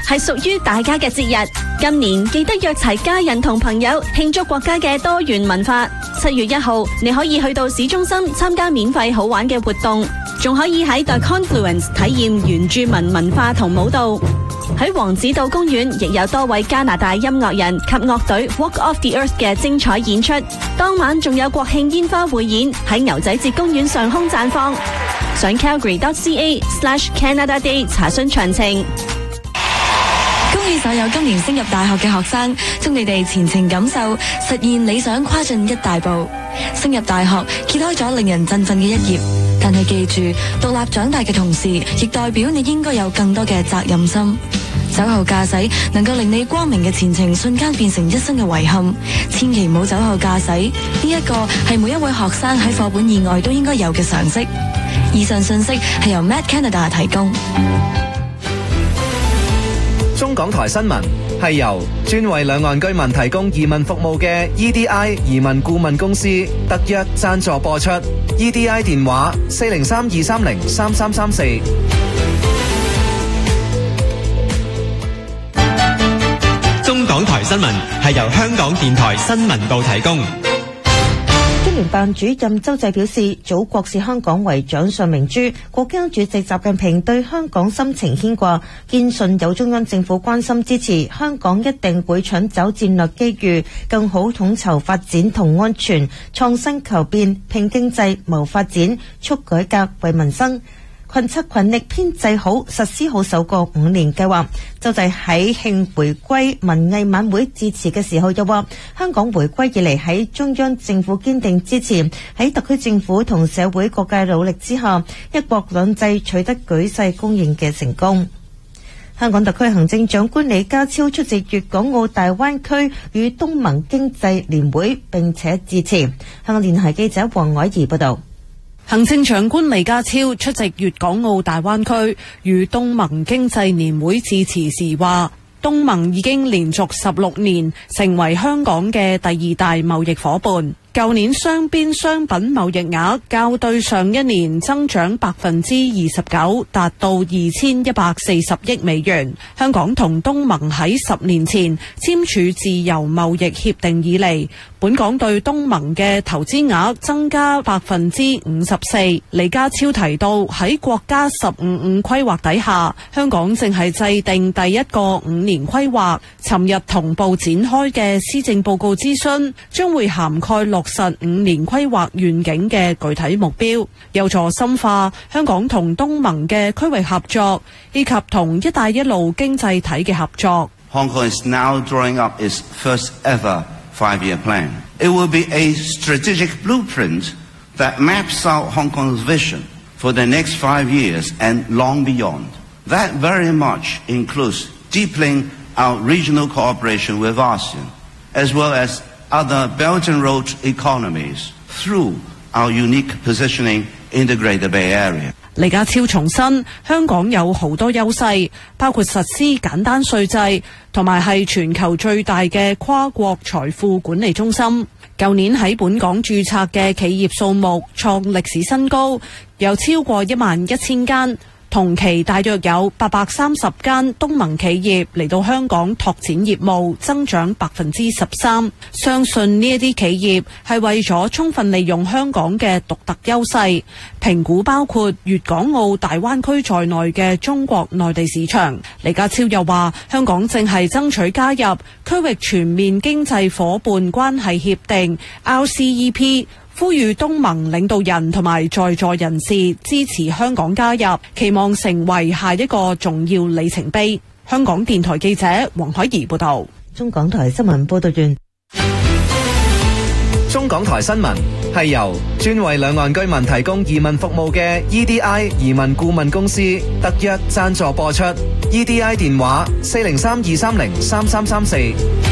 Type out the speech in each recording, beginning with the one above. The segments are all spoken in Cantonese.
係屬於大家嘅節日。今年記得約齊家人同朋友慶祝國家嘅多元文化。7月1號，你可以去到市中心參加免費好玩嘅活動，仲可以喺 The Confluence 體驗原住民文化同舞蹈。喺王子道公園亦有多位加拿大音樂人及樂隊 Walk Off the Earth 嘅精彩演出。當晚仲有國慶煙花匯演喺牛仔節公園上空綻放。上 calgary.ca/Canada Day 查詢詳情。 恭喜所有今年升入大學嘅學生，祝你哋前程錦繡，實現理想跨進一大步。升入大學揭開咗令人振奮嘅一頁，但係記住，獨立長大嘅同時，亦代表你應該有更多嘅責任心。酒後駕駛能夠令你光明嘅前程瞬間變成一生嘅遺憾，千祈唔好酒後駕駛，呢一個係每一位學生喺課本以外都應該有嘅常識。以上信息係由 Mad Canada 提供。 中港台新聞係由專為兩岸居民提供移民服務嘅 EDI 移民顧問公司特約贊助播出。EDI 電話403-230-3334。 中港台新聞係由香港電台新聞部提供。 中聯辦主任周濟表示，祖國視香港為掌上明珠，國家主席習近平對香港深情牽掛，堅信有中央政府關心支持，香港一定會搶走戰略機遇，更好統籌發展同安全，創新求變，拼經濟，謀發展，促改革，為民生。群策群力編制好，實施好首個5年計劃。周濟喺慶回歸文藝晚會致辭嘅時候又話，香港回歸以嚟喺中央政府堅定支持，喺特區政府同社會各界努力之下，一國兩制取得舉世公認嘅成功。香港特區行政長官李家超出席粵港澳大灣區與東盟經濟年會並且致辭。香港電台記者黃凱儀報道。 行政長官李家超出席粵港澳大灣區與東盟經濟年會致辭時話，東盟已經連續16年成為香港嘅第2大貿易夥伴。舊年雙邊商品貿易額較對上一年增長29%，達到2140億美元。香港同東盟喺10年前簽署自由貿易協定以嚟，本港對東盟嘅投資額增加54%。李家超提到，喺國家15-5規劃底下，香港正係制定第一個5年規劃。尋日同步展開嘅施政報告諮詢，將會涵蓋落實5年規劃願景嘅具體目標，有助深化香港同東盟嘅區域合作，以及同一帶一路經濟體嘅合作。 Hong Kong is now drawing up its first ever 5-year plan. It will be a strategic blueprint that maps out Hong Kong's vision for the next 5 years and long beyond. That very much includes deepening our regional cooperation with ASEAN, as well as other Belt and Road economies through our unique positioning in the Greater Bay Area. 李家超重申，香港有好多優勢，包括實施簡單稅制，同埋係全球最大嘅跨國財富管理中心。舊年喺本港註冊嘅企業數目創歷史新高，有超過11000間。同期大約有830間東盟企業嚟到香港拓展業務，增長13%。相信呢一啲企業係為咗充分利用香港嘅獨特優勢，評估包括粵港澳大灣區在內嘅中國內地市場。李家超又話，香港正係爭取加入區域全面經濟夥伴關係協定 RCEP。呼籲東盟領導人同埋在座人士支持香港加入，期望成為下一個重要里程碑。香港電台記者黃海怡報道。 中港台新聞報道完。 中港台新聞係由專為兩岸居民提供移民服務嘅 EDI 移民顧問公司特約贊助播出。EDI 電話403-230-3334。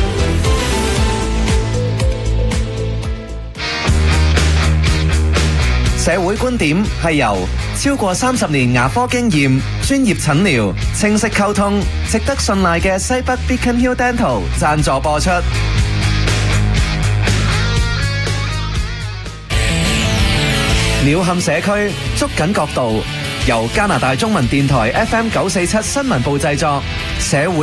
社會觀點係由超過30年牙科經驗、專業診療、清晰溝通、值得信賴嘅西北 Beacon Hill Dental 贊助播出。鳥瞰社區，捉緊角度，由加拿大中文電台 FM 947新聞部製作。社會